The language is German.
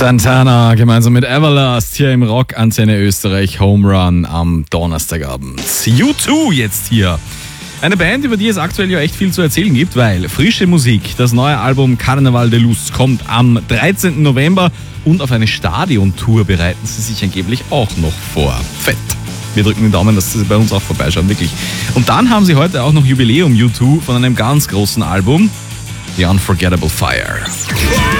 Santana gemeinsam mit Everlast hier im Rock Antenne Österreich Home Run am Donnerstagabend. U2 jetzt hier. Eine Band, über die es aktuell ja echt viel zu erzählen gibt, weil frische Musik, das neue Album Carnaval de Luz kommt am 13. November und auf eine Stadiontour bereiten sie sich angeblich auch noch vor. Fett. Wir drücken den Daumen, dass sie bei uns auch vorbeischauen, wirklich. Und dann haben sie heute auch noch Jubiläum U2 von einem ganz großen Album, The Unforgettable Fire.